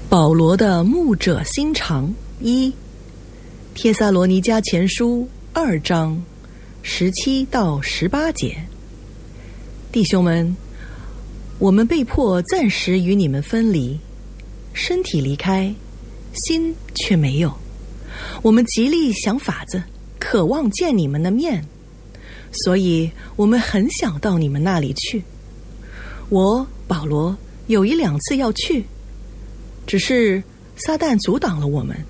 保罗的牧者心肠一，帖撒罗尼迦前书2章17到18节。弟兄们，我们被迫暂时与你们分离，身体离开，心却没有。我们极力想法子，渴望见你们的面，所以我们很想到你们那里去。我保罗有1、2次要去，只是撒旦阻挡了我们。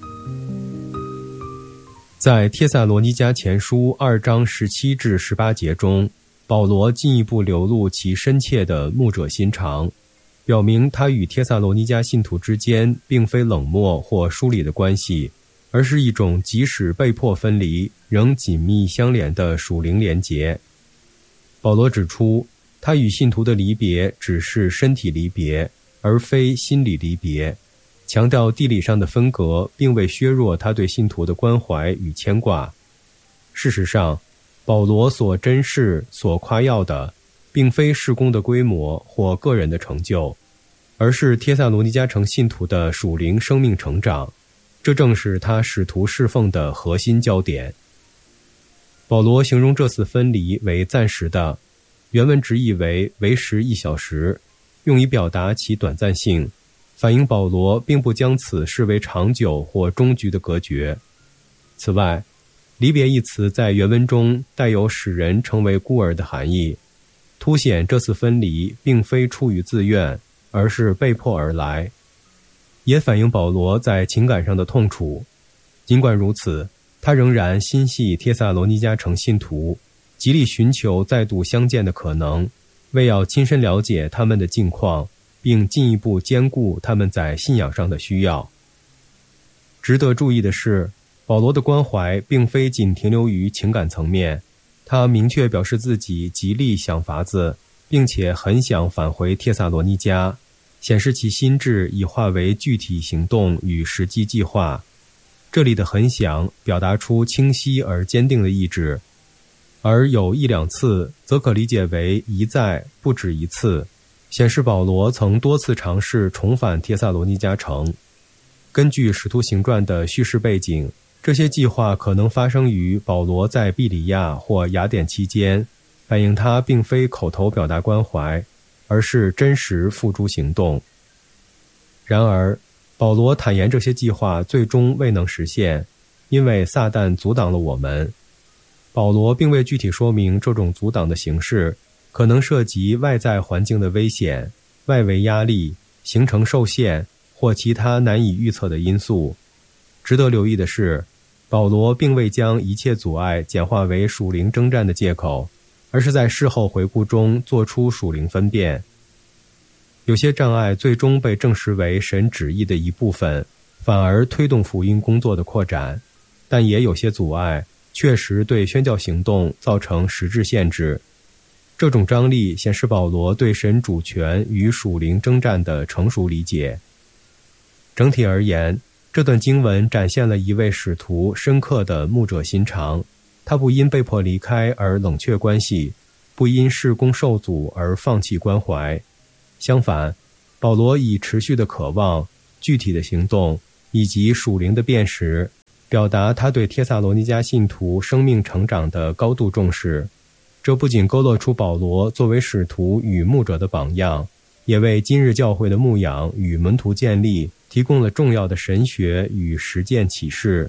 在帖撒罗尼迦前书2章17至18节中，保罗进一步流露其深切的牧者心肠，表明他与帖撒罗尼迦信徒之间并非冷漠或疏离的关系，而是一种即使被迫分离仍紧密相连的属灵连结。保罗指出，他与信徒的离别只是身体离别，而非心理离别，强调地理上的分隔并未削弱他对信徒的关怀与牵挂。事实上，保罗所珍视、所夸耀的，并非事工的规模或个人的成就，而是帖撒罗尼迦城信徒的属灵生命成长，这正是他使徒侍奉的核心焦点。保罗形容这次分离为暂时的，原文直译为时1小时，用以表达其短暂性，反映保罗并不将此视为长久或终局的隔绝。此外，离别一词在原文中带有使人成为孤儿的含义，凸显这次分离并非出于自愿，而是被迫而来，也反映保罗在情感上的痛楚。尽管如此，他仍然心系帖撒罗尼迦城信徒，极力寻求再度相见的可能，为要亲身了解他们的境况，并进一步兼顾他们在信仰上的需要。值得注意的是，保罗的关怀并非仅停留于情感层面，他明确表示自己极力想法子，并且很想返回帖撒罗尼迦，显示其心志已化为具体行动与实际计划。这里的很想表达出清晰而坚定的意志，而有1、2次则可理解为一再不止一次，显示保罗曾多次尝试重返帖撒罗尼迦城。根据使徒行传的叙事背景，这些计划可能发生于保罗在庇里亚或雅典期间，反映他并非口头表达关怀，而是真实付诸行动。然而，保罗坦言这些计划最终未能实现，因为撒旦阻挡了我们。保罗并未具体说明这种阻挡的形式，可能涉及外在环境的危险、外围压力、行程受限或其他难以预测的因素。值得留意的是，保罗并未将一切阻碍简化为属灵征战的借口，而是在事后回顾中做出属灵分辨。有些障碍最终被证实为神旨意的一部分，反而推动福音工作的扩展，但也有些阻碍确实对宣教行动造成实质限制。这种张力显示保罗对神主权与属灵征战的成熟理解。整体而言，这段经文展现了一位使徒深刻的牧者心肠，他不因被迫离开而冷却关系，不因事工受阻而放弃关怀。相反，保罗以持续的渴望、具体的行动以及属灵的辨识，表达他对帖撒罗尼迦信徒生命成长的高度重视。这不仅勾勒出保罗作为使徒与牧者的榜样，也为今日教会的牧养与门徒建立提供了重要的神学与实践启示。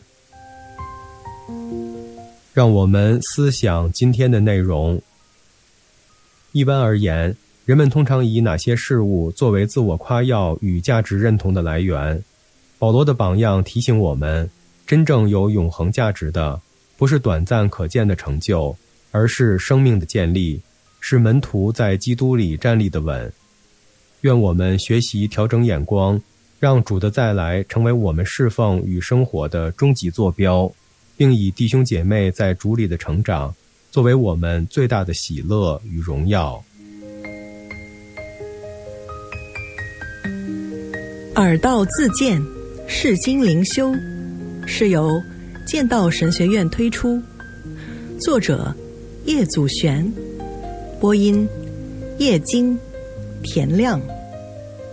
让我们思想今天的内容。一般而言，人们通常以哪些事物作为自我夸耀与价值认同的来源？保罗的榜样提醒我们，真正有永恒价值的，不是短暂可见的成就，而是生命的建立，是门徒在基督里站立的稳。愿我们学习调整眼光，让主的再来成为我们侍奉与生活的终极坐标，并以弟兄姐妹在主里的成长作为我们最大的喜乐与荣耀。 耳道自荐，释经灵修，是由剑道神学院推出，作者叶祖璇，播音叶金、田亮。